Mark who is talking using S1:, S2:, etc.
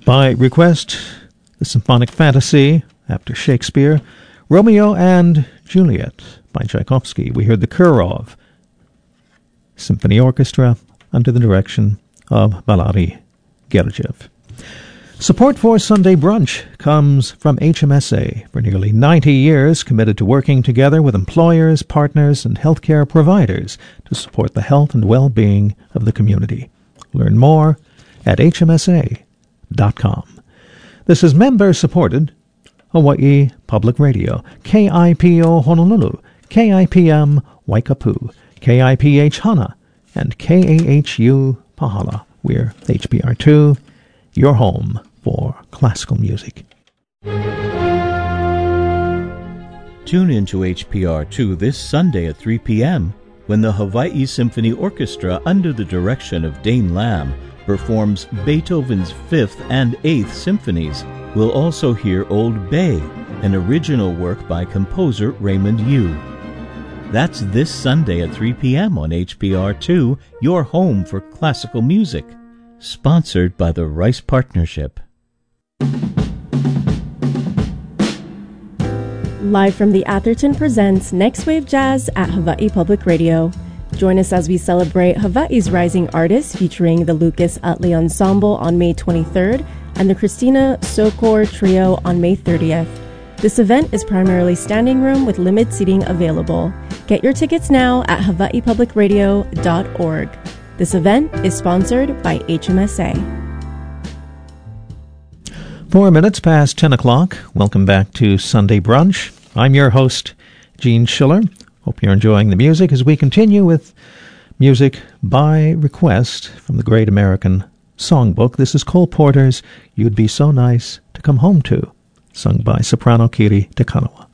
S1: By request, the Symphonic Fantasy, after Shakespeare, Romeo and Juliet by Tchaikovsky. We heard the Kirov Symphony Orchestra under the direction of Valery Gergiev. Support for Sunday Brunch comes from HMSA. For nearly 90 years, committed to working together with employers, partners, and healthcare providers to support the health and well-being of the community. Learn more at hmsa.com. This is member-supported Hawaii Public Radio, KIPO Honolulu, KIPM Waikapu, KIPH Hana, and KAHU Pahala. We're HPR2, your home for classical music.
S2: Tune into HPR2 this Sunday at 3 p.m. when the Hawaii Symphony Orchestra, under the direction of Dane Lamb, performs Beethoven's 5th and 8th symphonies. We'll also hear Old Bay, an original work by composer Raymond Yu. That's this Sunday at 3 p.m. on HPR2, your home for classical music. Sponsored by the Rice Partnership.
S3: Live from the Atherton presents Next Wave Jazz at Hawaii Public Radio. Join us as we celebrate Hawaii's rising artists, featuring the Lucas Utley Ensemble on May 23rd and the Christina Sokor Trio on May 30th. This event is primarily standing room with limited seating available. Get your tickets now at hawaiipublicradio.org. This event is sponsored by HMSA.
S1: 4 minutes past 10 o'clock. Welcome back to Sunday Brunch. I'm your host, Gene Schiller. Hope you're enjoying the music as we continue with music by request from the Great American Songbook. This is Cole Porter's You'd Be So Nice to Come Home To, sung by soprano Kiri Takanawa.